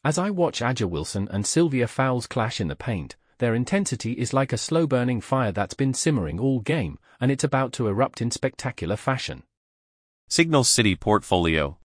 As I watch Aja Wilson and Sylvia Fowles clash in the paint, their intensity is like a slow-burning fire that's been simmering all game, and it's about to erupt in spectacular fashion. Signal City Portfolio.